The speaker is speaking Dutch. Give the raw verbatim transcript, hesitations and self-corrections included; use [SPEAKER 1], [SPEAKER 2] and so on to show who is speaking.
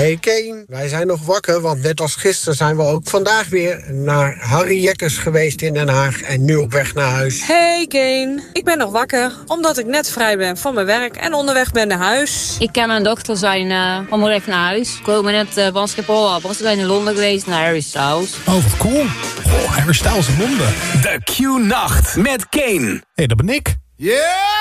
[SPEAKER 1] Hey Kane, wij zijn nog wakker, want net als gisteren zijn we ook vandaag weer naar Harry Jekkers geweest in Den Haag en nu op weg naar huis.
[SPEAKER 2] Hey Kane, ik ben nog wakker, omdat ik net vrij ben van mijn werk en onderweg ben naar huis.
[SPEAKER 3] Ik ken mijn dochter zijn uh, onderweg naar huis. We komen net uh, van Schiphol af. We zijn in Londen geweest naar Harry Styles.
[SPEAKER 4] Oh, wat cool. Oh, Harry Styles in Londen.
[SPEAKER 5] De Q-nacht met Kane.
[SPEAKER 4] Hé, hey, dat ben ik.
[SPEAKER 6] Yeah!